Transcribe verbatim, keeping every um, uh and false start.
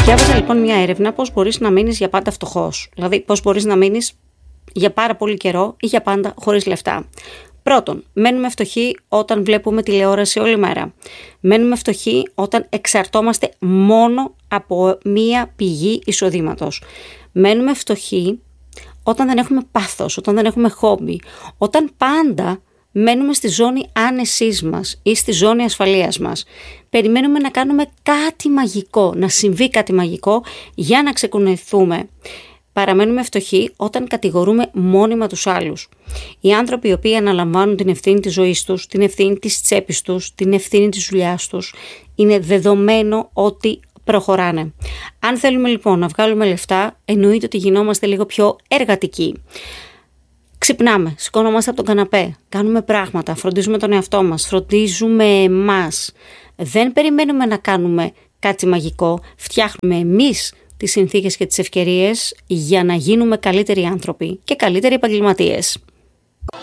Διάβαζα λοιπόν μια έρευνα πώς μπορείς να μείνεις για πάντα φτωχός. Δηλαδή πώς μπορείς να μείνεις για πάρα πολύ καιρό ή για πάντα χωρίς λεφτά. Πρώτον, μένουμε φτωχοί όταν βλέπουμε τηλεόραση όλη μέρα. Μένουμε φτωχοί όταν εξαρτώμαστε μόνο από μία πηγή εισοδήματος. Μένουμε φτωχοί όταν δεν έχουμε πάθος, όταν δεν έχουμε χόμπι, όταν πάντα μένουμε στη ζώνη άνεσής μας ή στη ζώνη ασφαλείας μας. Περιμένουμε να κάνουμε κάτι μαγικό, να συμβεί κάτι μαγικό για να ξεκουνηθούμε. Παραμένουμε φτωχοί όταν κατηγορούμε μόνιμα τους άλλους. Οι άνθρωποι οι οποίοι αναλαμβάνουν την ευθύνη της ζωής τους, την ευθύνη της τσέπης τους, την ευθύνη της δουλειάς τους, είναι δεδομένο ότι προχωράνε. Αν θέλουμε λοιπόν να βγάλουμε λεφτά, εννοείται ότι γινόμαστε λίγο πιο εργατικοί. Ξυπνάμε, σηκώνομαστε από τον καναπέ, κάνουμε πράγματα, φροντίζουμε τον εαυτό μας, φροντίζουμε εμάς. Δεν περιμένουμε να κάνουμε κάτι μαγικό, φτιάχνουμε εμείς τις συνθήκες και τις ευκαιρίες για να γίνουμε καλύτεροι άνθρωποι και καλύτεροι επαγγελματίες.